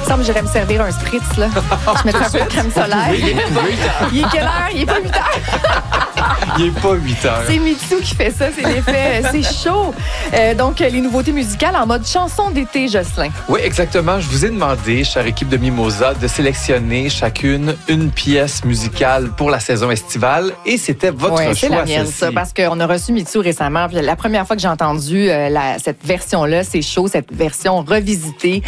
Il semble que j'irais me servir un spritz, là. Je mettrais un peu de crème solaire. Il est quelle heure? Il est pas 8 heures. Il est pas 8 heures. C'est Mitsou qui fait ça, c'est l'effet. C'est chaud. Donc, les nouveautés musicales en mode chanson d'été, Jocelyn. Oui, exactement. Je vous ai demandé, chère équipe de Mimosa, de sélectionner chacune une pièce musicale pour la saison estivale. Et c'était votre choix, c'est la mienne, celle-ci. ça, parce qu'on a reçu Mitsou récemment. Puis la première fois que j'ai entendu cette version-là, c'est chaud, cette version revisitée.